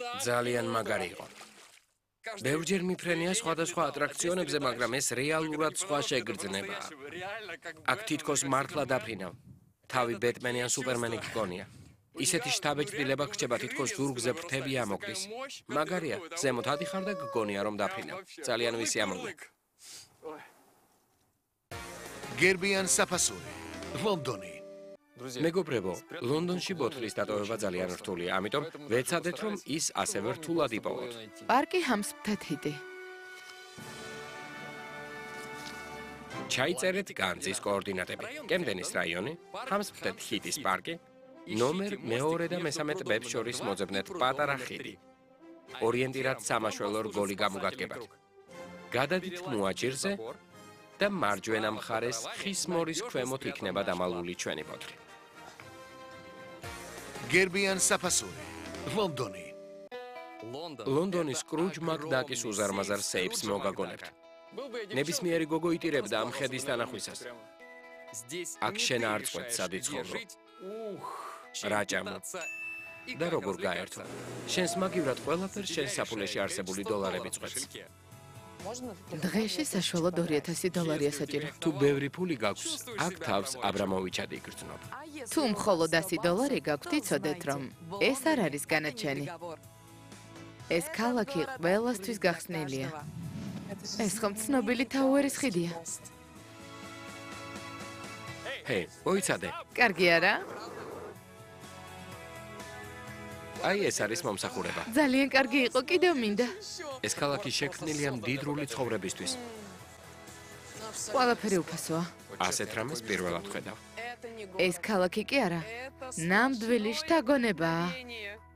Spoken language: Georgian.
ძალიან მაგარი იყო. ბევრჯერ მიფრენია სხვადასხვა ატრაქციონებზე, მაგრამ ეს რეალურად სხვა შეგრძნებაა. აქ თითქოს მართლა დაფრინავ. თავი ბეტმენი ან სუპერმენი გქონია. ისეთი შთაბეჭდილება გრჩება თითქოს ზურგზე ფრთები ამოკვდის. მაგარია, ზემოთ ადიხარ და გგონია რომ დაფრინავ. ძალიან ვისიამოვნე. გერბიან საფასური, ლონდონი. მეგობრებო, ლონდონში ბოთლის დატოვება ძალიან რთულია, ამიტომ ვეცადეთ რომ ის ასევე რთულად იპოვოთ. პარკი ჰამსფთეთი. ჩაიწერეთ განძის კოორდინატები. კემდენის რაიონი, ჰამსფთეთ-ჰიტის პარკი, ნომერ მეორე და მესამე ტბებს შორის მოძებნეთ პატარა ხიდი. ორიენტირად სამაშველო რგოლი გამოგადგებათ. გადადით მუაჯირზე და მარჯვენა მხარეს ხის მორის ქვემოთ იქნება დამალული ჩვენი ბოთლი. გერბიან საფასური, ლონდონი. ლონდონის კრუჯ მაკდაკის უზარმაზარ სეიფს მოგაგონებთ. ნებისმიერი გოგო იტირებდა ამ ხედის თანახვისას. აქ შენ არ წყვეთ სად იცხოვრო. რაჭამო. და როგორ გაერთო. შენს მაგივრად ყველაფერს შენ საფულეში არსებული დოლარები წყვეთს. დღეში საშუალოდ $2000 საჭირო. თუ ბევრი ფული გაქვს, აქ თავს აბრამოვიჩად იგრძნობ. თუ მხოლოდ $100 გაქვთ, იცოდეთ რომ ეს არ არის განაჩენი. ეს ქალაქი ყველასთვის გახსნილია. ეს ხომ ცნობილი თაუერის ხიდია. ჰეი, მოიცადე. კარგი არა? აი ეს არის მომსახურება. ძალიან კარგი იყო, კიდევ მინდა. ეს ქალაქი შექმნილია მდიდრული ცხოვრებისთვის. ყველაფერი უფასოა. ასეთ რამეს პირველად ხედავ. ეს ქალაქი კი არა, ნამდვილი შთაგონებაა.